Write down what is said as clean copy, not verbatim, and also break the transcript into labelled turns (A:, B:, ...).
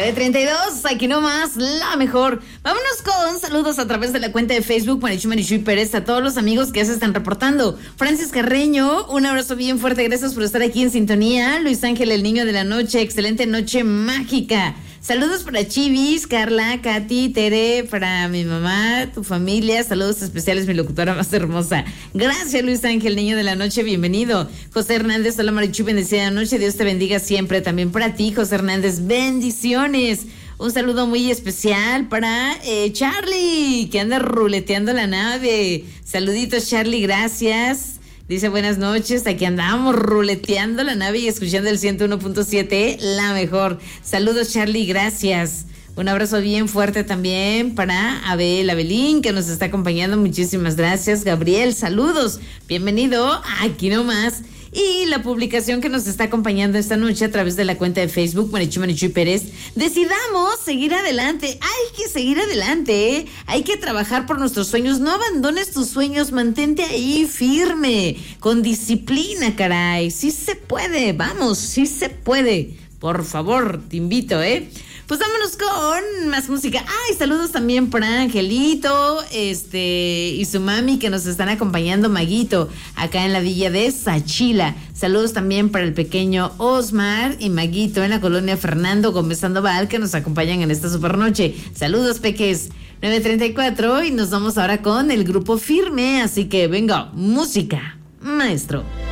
A: 9:32, aquí nomás, la mejor. Vámonos con saludos a través de la cuenta de Facebook, Marichuy Pérez, a todos los amigos que ya se están reportando. Francis Carreño, un abrazo bien fuerte, gracias por estar aquí en sintonía. Luis Ángel, el niño de la noche, excelente noche mágica. Saludos para Chivis, Carla, Katy, Tere, para mi mamá, tu familia. Saludos especiales, mi locutora más hermosa. Gracias, Luis Ángel, niño de la noche, bienvenido. José Hernández, hola Marichuy, bendecida noche, Dios te bendiga siempre. También para ti, José Hernández, bendiciones. Un saludo muy especial para Charlie, que anda ruleteando la nave. Saluditos, Charlie, gracias. Dice buenas noches, aquí andamos ruleteando la nave y escuchando el 101.7, la mejor. Saludos, Charlie, gracias. Un abrazo bien fuerte también para Abelín, que nos está acompañando. Muchísimas gracias. Gabriel, saludos. Bienvenido aquí nomás. Y la publicación que nos está acompañando esta noche a través de la cuenta de Facebook, Marichuy Pérez. Decidamos seguir adelante. Hay que seguir adelante, ¿eh? Hay que trabajar por nuestros sueños. No abandones tus sueños, mantente ahí firme, con disciplina, caray. Sí se puede, vamos, sí se puede. Por favor, te invito, ¿eh? Pues vámonos con más música. Ay, saludos también para Angelito, y su mami que nos están acompañando, Maguito, acá en la villa de Sachila. Saludos también para el pequeño Osmar y Maguito en la colonia Fernando Gómez Sandoval, que nos acompañan en esta supernoche. Saludos, peques. 9:34 y nos vamos ahora con el grupo Firme, así que venga, música, maestro.